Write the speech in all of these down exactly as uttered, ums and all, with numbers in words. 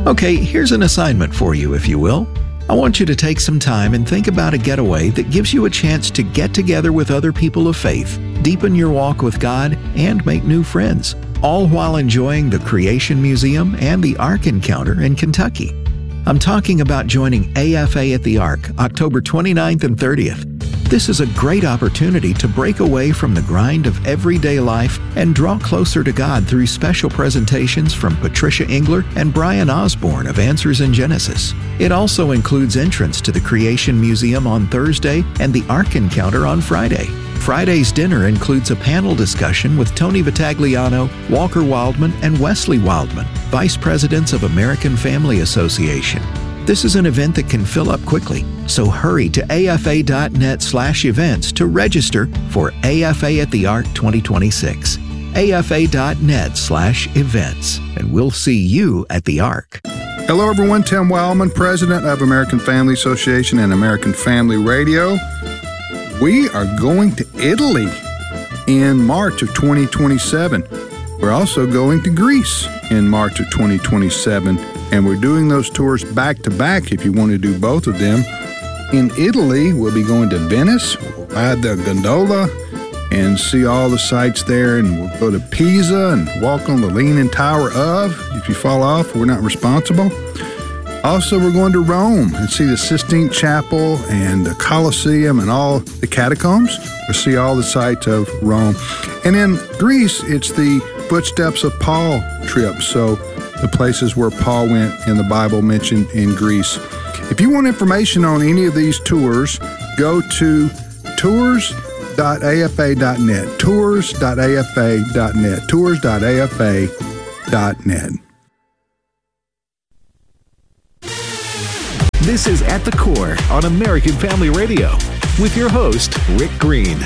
Okay, here's an assignment for you, if you will. I want you to take some time and think about a getaway that gives you a chance to get together with other people of faith, deepen your walk with God, and make new friends, all while enjoying the Creation Museum and the Ark Encounter in Kentucky. I'm talking about joining A F A at the Ark, October twenty-ninth and thirtieth. This is a great opportunity to break away from the grind of everyday life and draw closer to God through special presentations from Patricia Engler and Brian Osborne of Answers in Genesis. It also includes entrance to the Creation Museum on Thursday and the Ark Encounter on Friday. Friday's dinner includes a panel discussion with Tony Vitagliano, Walker Wildman, and Wesley Wildman, Vice Presidents of American Family Association. This is an event that can fill up quickly, so hurry to afa.net slash events to register for A F A at the Ark twenty twenty-six. afa.net slash events, and we'll see you at the Ark. Hello, everyone. Tim Wildman, President of American Family Association and American Family Radio. We are going to Italy in March of twenty twenty-seven. We're also going to Greece in March of twenty twenty-seven. And we're doing those tours back to back if you want to do both of them. In Italy, we'll be going to Venice, we'll ride the gondola and see all the sights there, and we'll go to Pisa and walk on the Leaning Tower of. If you fall off, we're not responsible. Also, we're going to Rome and see the Sistine Chapel and the Colosseum and all the catacombs. We'll see all the sights of Rome. And in Greece, it's the Footsteps of Paul trip. So the places where Paul went in the Bible mentioned in Greece. If you want information on any of these tours, go to tours dot a f a dot net, tours dot a f a dot net, tours dot a f a dot net. This is At the Core on American Family Radio with your host, Rick Green.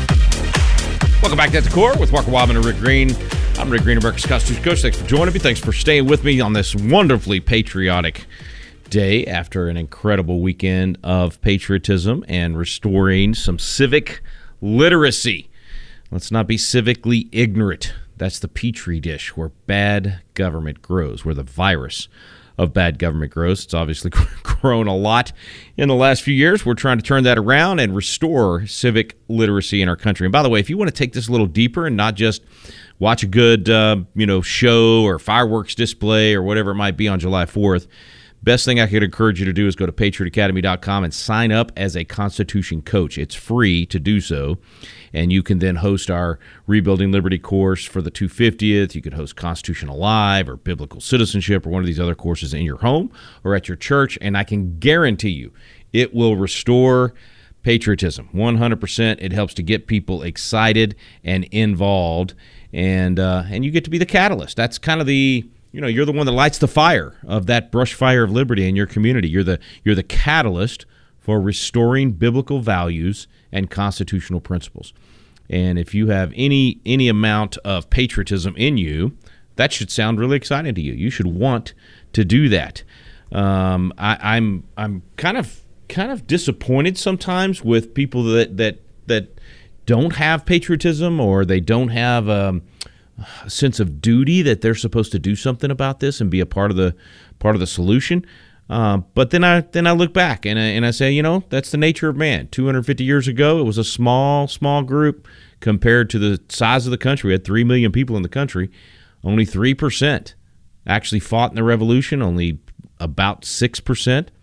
Welcome back to At the Core with Walker Wildman and Rick Green. I'm Rick Green, America's Constitution Coach. Thanks for joining me. Thanks for staying with me on this wonderfully patriotic day after an incredible weekend of patriotism and restoring some civic literacy. Let's not be civically ignorant. That's the petri dish where bad government grows, where the virus of bad government grows. It's obviously grown a lot in the last few years. We're trying to turn that around and restore civic literacy in our country. And by the way, if you want to take this a little deeper and not just watch a good uh, you know, show or fireworks display or whatever it might be on July fourth, best thing I could encourage you to do is go to patriot academy dot com and sign up as a Constitution coach. It's free to do so, and you can then host our Rebuilding Liberty course for the two hundred fiftieth. You could host Constitution Alive or Biblical Citizenship or one of these other courses in your home or at your church, and I can guarantee you it will restore patriotism. one hundred percent. It helps to get people excited and involved, and uh, and you get to be the catalyst. That's kind of the... You know, you're the one that lights the fire of that brush fire of liberty in your community. You're the you're the catalyst for restoring biblical values and constitutional principles. And if you have any any amount of patriotism in you, that should sound really exciting to you. You should want to do that. Um, I, I'm I'm kind of kind of disappointed sometimes with people that that that don't have patriotism, or they don't have um, a sense of duty that they're supposed to do something about this and be a part of the part of the solution. Uh, but then I then I look back and I, and I say, you know, that's the nature of man. two hundred fifty years ago, it was a small, small group compared to the size of the country. We had three million people in the country. Only three percent actually fought in the revolution, only about six percent,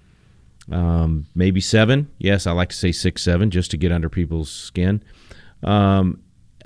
um, maybe seven. Yes, I like to say six, seven, just to get under people's skin. Um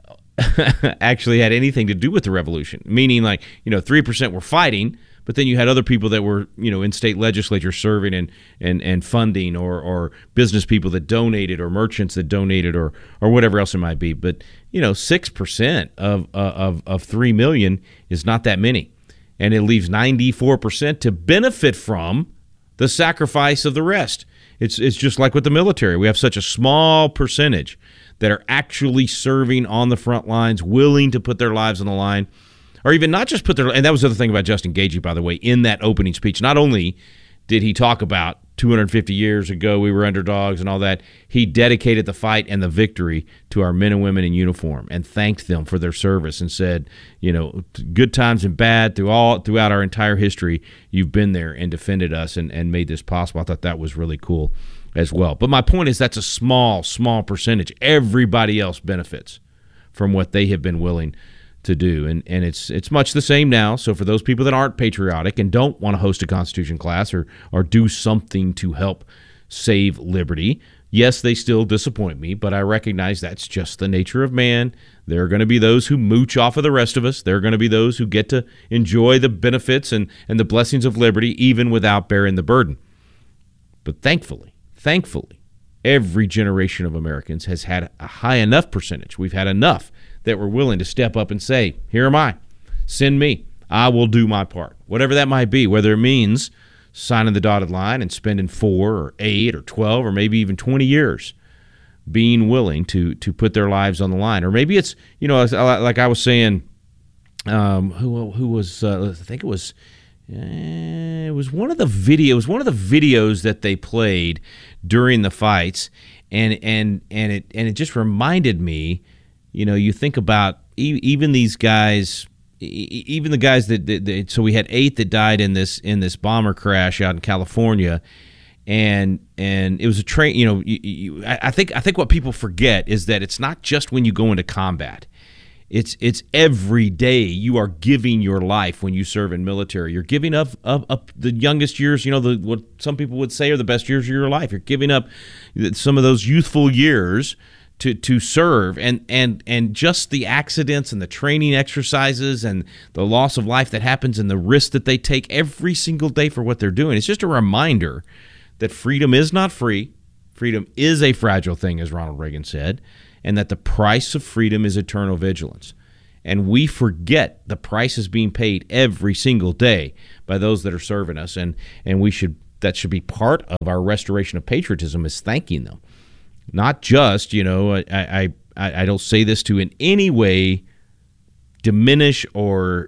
actually had anything to do with the revolution, meaning like, you know, three percent were fighting, but then you had other people that were, you know, in state legislature serving and and, and funding, or, or business people that donated, or merchants that donated, or or whatever else it might be. But, you know, six percent of, uh, of, of three million is not that many. And it leaves ninety-four percent to benefit from the sacrifice of the rest. It's it's just like with the military. We have such a small percentage that are actually serving on the front lines, willing to put their lives on the line, or even not just put their, and that was the other thing about Justin Gagey, by the way, in that opening speech. Not only did he talk about two hundred fifty years ago we were underdogs and all that. He dedicated the fight and the victory to our men and women in uniform and thanked them for their service and said, you know, good times and bad through all throughout our entire history, you've been there and defended us and, and made this possible. I thought that was really cool as well. But my point is that's a small, small percentage. Everybody else benefits from what they have been willing to do. And and it's it's much the same now. So for those people that aren't patriotic and don't want to host a Constitution class or or do something to help save liberty, yes, they still disappoint me, but I recognize that's just the nature of man. There are going to be those who mooch off of the rest of us. There are going to be those who get to enjoy the benefits and, and the blessings of liberty even without bearing the burden. But thankfully, thankfully, every generation of Americans has had a high enough percentage. We've had enough that we're willing to step up and say, here am I, send me, I will do my part. Whatever that might be, whether it means signing the dotted line and spending four or eight or twelve or maybe even twenty years being willing to to put their lives on the line. Or maybe it's, you know, like I was saying, um, who who was, uh, I think it was, uh, it was one of the videos, one of the videos that they played during the fights, and and and it and it just reminded me. You know, you think about even these guys, even the guys that, that, that so we had eight that died in this in this bomber crash out in California, and and it was a train. You know, you, you, I think I think what people forget is that it's not just when you go into combat. It's it's every day you are giving your life when you serve in military. You're giving up, up, up the youngest years, you know, the what some people would say are the best years of your life. You're giving up some of those youthful years to to serve, and and and just the accidents and the training exercises and the loss of life that happens and the risk that they take every single day for what they're doing. It's just a reminder that freedom is not free. Freedom is a fragile thing, as Ronald Reagan said, and that the price of freedom is eternal vigilance. And we forget the price is being paid every single day by those that are serving us, and and we should that should be part of our restoration of patriotism, is thanking them. Not just, you know, I, I I don't say this to in any way diminish or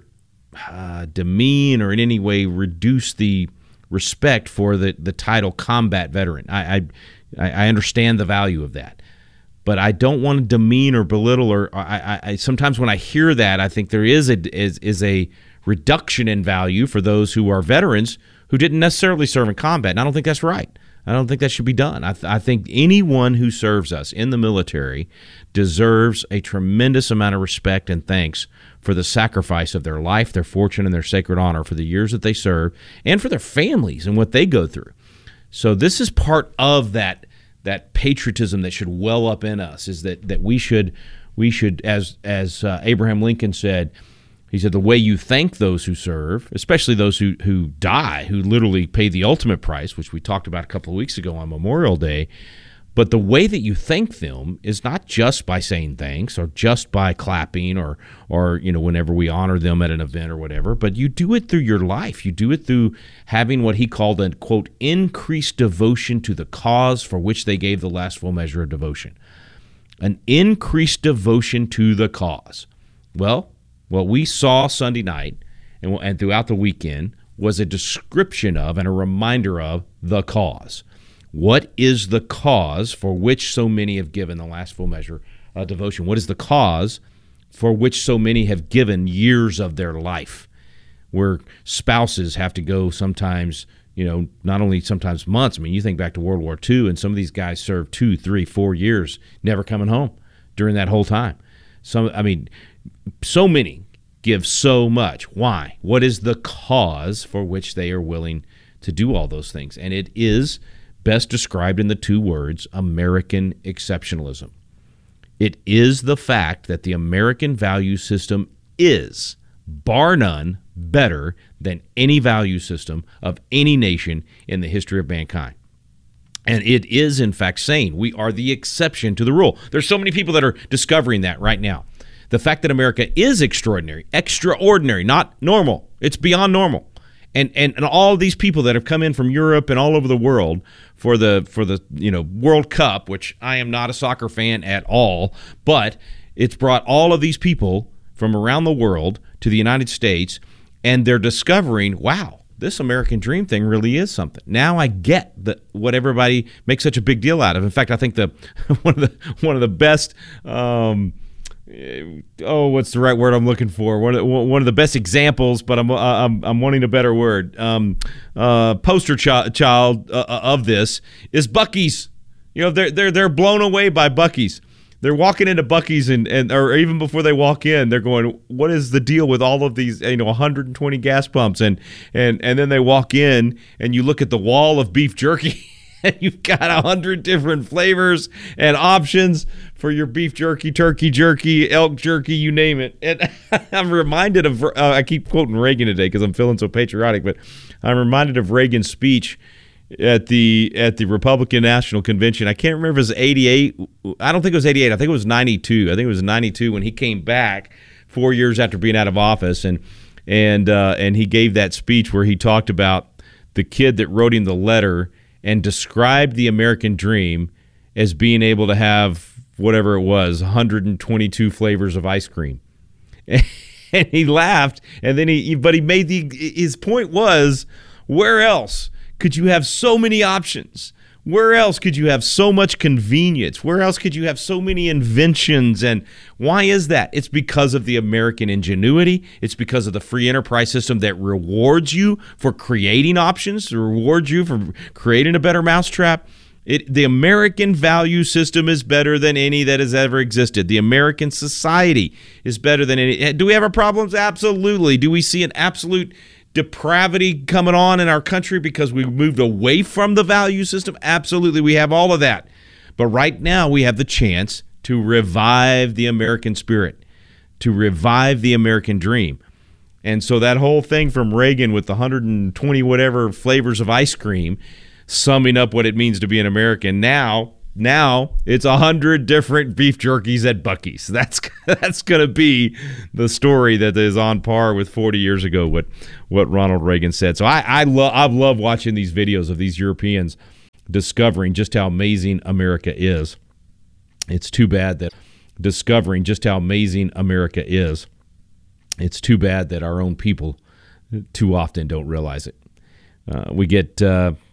uh, demean or in any way reduce the respect for the, the title combat veteran. I, I I understand the value of that, but I don't want to demean or belittle. Or I, I sometimes when I hear that, I think there is a is is a reduction in value for those who are veterans who didn't necessarily serve in combat. And I don't think that's right. I don't think that should be done. I, th- I think anyone who serves us in the military deserves a tremendous amount of respect and thanks for the sacrifice of their life, their fortune, and their sacred honor for the years that they serve, and for their families and what they go through. So this is part of that that patriotism that should well up in us, is that that we should we should as as uh, Abraham Lincoln said. He said, the way you thank those who serve, especially those who, who die, who literally pay the ultimate price, which we talked about a couple of weeks ago on Memorial Day, but the way that you thank them is not just by saying thanks or just by clapping or, or you know, whenever we honor them at an event or whatever, but you do it through your life. You do it through having what he called a, quote, increased devotion to the cause for which they gave the last full measure of devotion. An increased devotion to the cause. Well, What we saw Sunday night and, and throughout the weekend was a description of and a reminder of the cause. What is the cause for which so many have given the last full measure of devotion? What is the cause for which so many have given years of their life? Where spouses have to go sometimes, you know, not only sometimes months. I mean, you think back to World War Two, and some of these guys served two, three, four years, never coming home during that whole time. Some, I mean, so many give so much. Why? What is the cause for which they are willing to do all those things? And it is best described in the two words, American exceptionalism. It is the fact that the American value system is, bar none, better than any value system of any nation in the history of mankind. And it is, in fact, saying we are the exception to the rule. There's so many people that are discovering that right now. The fact that America is extraordinary, extraordinary, not normal. It's beyond normal. And, and and all these people that have come in from Europe and all over the world for the for the you know World Cup, which I am not a soccer fan at all, but it's brought all of these people from around the world to the United States, and they're discovering, wow, this American dream thing really is something. Now I get the, what everybody makes such a big deal out of. In fact, I think the one of the one of the best um, oh, what's the right word I'm looking for? One of the, one of the best examples, but I'm I'm I'm wanting a better word. Um, uh, poster ch- child uh, of this is Buc-ee's. You know, they're they're they're blown away by Buc-ee's. They're walking into Buc-ee's and, and or even before they walk in, they're going, what is the deal with all of these, you know, one hundred twenty gas pumps? And and and then they walk in and you look at the wall of beef jerky and you've got one hundred different flavors and options for your beef jerky, turkey jerky, elk jerky, you name it. And I'm reminded of, uh, I keep quoting Reagan today because I'm feeling so patriotic, but I'm reminded of Reagan's speech at the at the Republican National Convention. I can't remember if it was eighty-eight. I don't think it was eighty-eight. I think it was ninety-two. I think it was ninety-two when he came back four years after being out of office, and and uh, and he gave that speech where he talked about the kid that wrote him the letter and described the American dream as being able to have whatever it was, one hundred twenty-two flavors of ice cream. And he laughed, and then he but he made the his point was, where else could you have so many options? Where else could you have so much convenience? Where else could you have so many inventions? And why is that? It's because of the American ingenuity. It's because of the free enterprise system that rewards you for creating options, rewards you for creating a better mousetrap. It, the American value system is better than any that has ever existed. The American society is better than any. Do we have our problems? Absolutely. Do we see an absolute depravity coming on in our country because we moved away from the value system? Absolutely, we have all of that. But right now we have the chance to revive the American spirit, to revive the American dream. And so that whole thing from Reagan with the one hundred twenty whatever flavors of ice cream, summing up what it means to be an American, now Now it's a hundred different beef jerkies at Buc-ee's. That's that's going to be the story that is on par with forty years ago. What what Ronald Reagan said. So I I love I love watching these videos of these Europeans discovering just how amazing America is. It's too bad that discovering just how amazing America is. It's too bad that our own people too often don't realize it. Uh, we get uh,